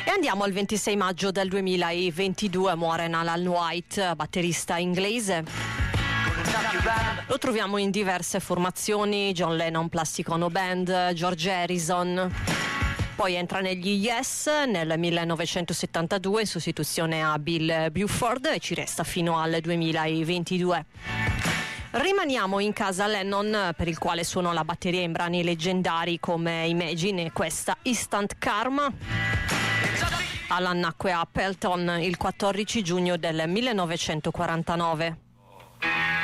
E andiamo al 26 maggio del 2022, muore Alan White, batterista inglese. Lo troviamo in diverse formazioni: John Lennon Plastic Ono Band, George Harrison. Poi entra negli Yes nel 1972 in sostituzione a Bill Bruford e ci resta fino al 2022. Rimaniamo in casa Lennon, per il quale suonò la batteria in brani leggendari come Imagine e questa Instant Karma. Alan nacque a Pelton il 14 giugno del 1949.